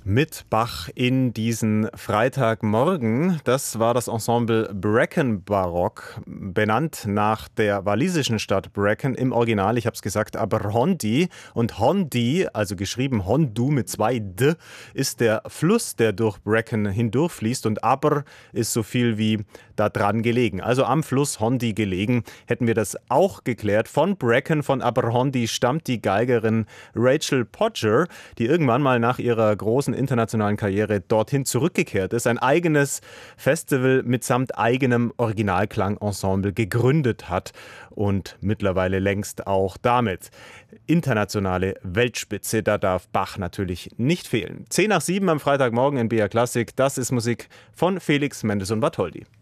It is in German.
Mit Bach in diesen Freitagmorgen. Das war das Ensemble Brecon-Barock, benannt nach der walisischen Stadt Brecon. Im Original, ich habe es gesagt, Aberhondie. Und Hondie, also geschrieben Hondu mit 2 D, ist der Fluss, der durch Brecon hindurchfließt. Und Aber ist so viel wie da dran gelegen. Also am Fluss Hondie gelegen. Hätten wir das auch geklärt. Von Brecon, von Aberhondie stammt die Geigerin Rachel Podger, die irgendwann mal nach ihrer großen internationalen Karriere dorthin zurückgekehrt ist, ein eigenes Festival mitsamt eigenem Originalklangensemble gegründet hat und mittlerweile längst auch damit internationale Weltspitze. Da darf Bach natürlich nicht fehlen. 6:10 am Freitagmorgen in BR Classic. Das ist Musik von Felix Mendelssohn Bartholdy.